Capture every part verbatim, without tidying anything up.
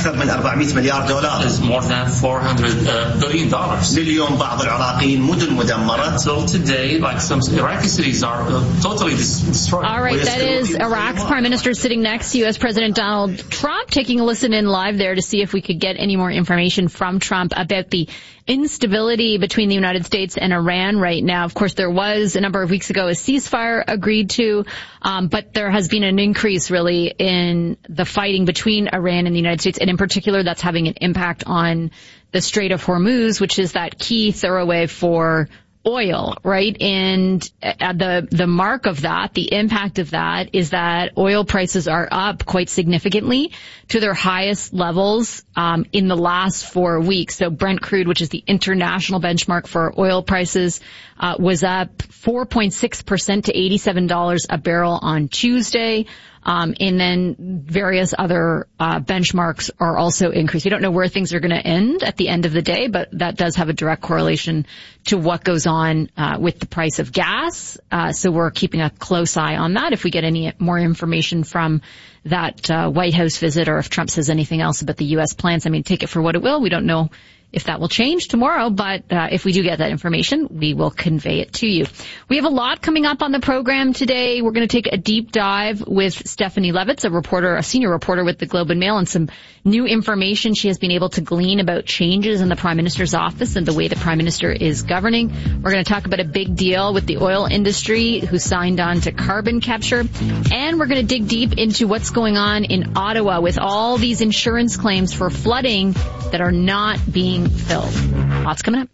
أكثر من أربعمائة مليار دولار. Is more than four hundred billion dollars. لليوم بعض العراقيين مدن مدمرة. So today, like some Iraqi cities are uh, totally destroyed. All right, that is Iraq's prime minister sitting next to U S President Donald Trump, taking a listen in live there to see if we could get any more information from Trump about the instability between the United States and Iran right now. Of course, there was a number of weeks ago a ceasefire agreed to, um, but there has been an increase really in the fighting between Iran and the United States, and in particular that's having an impact on the Strait of Hormuz, which is that key thoroughway for oil, right? And uh, the the mark of that, the impact of that is that oil prices are up quite significantly to their highest levels um, in the last four weeks. So Brent crude, which is the international benchmark for oil prices, uh, was up four point six percent to eighty-seven dollars a barrel on Tuesday. Um, and then various other uh, benchmarks are also increased. We don't know where things are going to end at the end of the day, but that does have a direct correlation to what goes on uh, with the price of gas. Uh, so we're keeping a close eye on that. If we get any more information from that uh, White House visit, or if Trump says anything else about the U S plans, I mean, take it for what it will. We don't know if that will change tomorrow, but uh, if we do get that information, we will convey it to you. We have a lot coming up on the program today. We're going to take a deep dive with Stephanie Levitz, a reporter, a senior reporter with the Globe and Mail, and some new information she has been able to glean about changes in the Prime Minister's office and the way the Prime Minister is governing. We're going to talk about a big deal with the oil industry who signed on to carbon capture, and we're going to dig deep into what's going on in Ottawa with all these insurance claims for flooding that are not being filled. Lots coming up.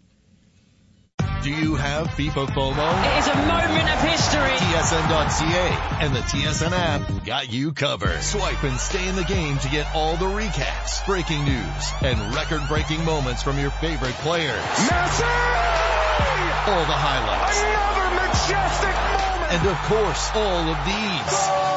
Do you have FIFA FOMO? It is a moment of history. T S N dot C A and the T S N app got you covered. Swipe and stay in the game to get all the recaps, breaking news, and record-breaking moments from your favorite players. Messi! All the highlights. Another majestic moment! And of course, all of these.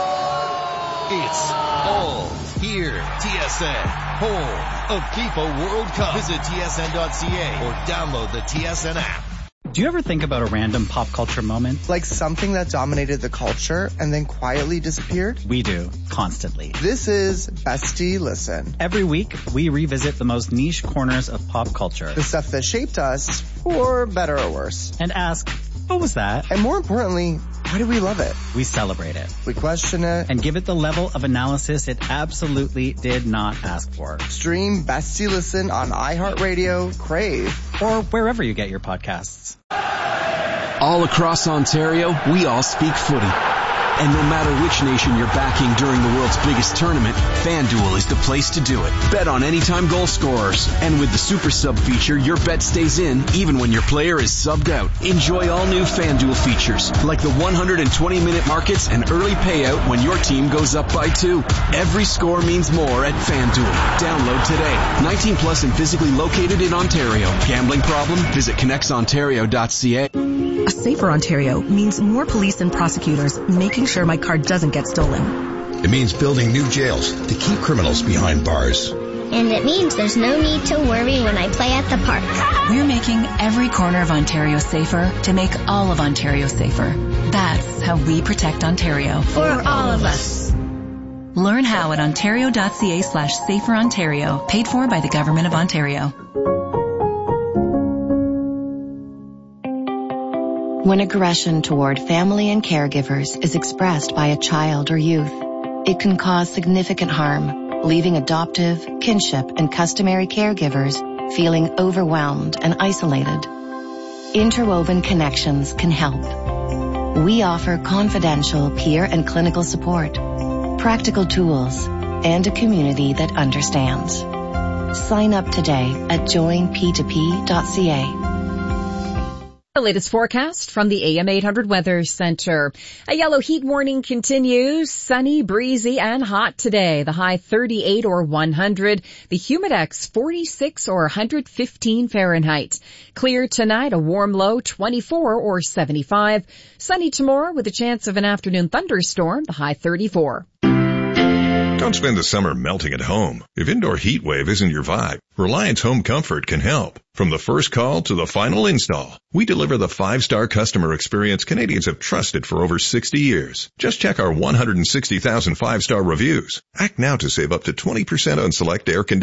It's all here. T S N, home of FIFA World Cup. Visit T S N dot C A or download the T S N app. Do you ever think about a random pop culture moment? Like something that dominated the culture and then quietly disappeared? We do, constantly. This is Bestie Listen. Every week, we revisit the most niche corners of pop culture. The stuff that shaped us, for better or worse. And ask, what was that? And more importantly, why do we love it? We celebrate it. We question it. And give it the level of analysis it absolutely did not ask for. Stream Bestie Listen on iHeartRadio, Crave, or wherever you get your podcasts. All across Ontario, we all speak footy. And no matter which nation you're backing during the world's biggest tournament, FanDuel is the place to do it. Bet on anytime goal scorers. And with the Super Sub feature, your bet stays in even when your player is subbed out. Enjoy all new FanDuel features, like the one hundred twenty minute markets and early payout when your team goes up by two. Every score means more at FanDuel. Download today. nineteen plus and physically located in Ontario. Gambling problem? Visit connects ontario dot c a. A safer Ontario means more police and prosecutors making sure my car doesn't get stolen. It means building new jails to keep criminals behind bars. And it means there's no need to worry when I play at the park. We're making every corner of Ontario safer to make all of Ontario safer. That's how we protect Ontario. For all of us. Learn how at ontario dot c a slash safer Ontario. Paid for by the Government of Ontario. When aggression toward family and caregivers is expressed by a child or youth, it can cause significant harm, leaving adoptive, kinship, and customary caregivers feeling overwhelmed and isolated. Interwoven Connections can help. We offer confidential peer and clinical support, practical tools, and a community that understands. Sign up today at join p two p dot c a. The latest forecast from the A M eight hundred Weather Center. A yellow heat warning continues. Sunny, breezy, and hot today. The high thirty-eight or one hundred. The humidex forty-six or one hundred fifteen Fahrenheit. Clear tonight, a warm low twenty-four or seventy-five. Sunny tomorrow with a chance of an afternoon thunderstorm. The high thirty-four. Don't spend the summer melting at home. If indoor heat wave isn't your vibe, Reliance Home Comfort can help. From the first call to the final install, we deliver the five-star customer experience Canadians have trusted for over sixty years. Just check our one hundred sixty thousand five-star reviews. Act now to save up to twenty percent on select air conditioning.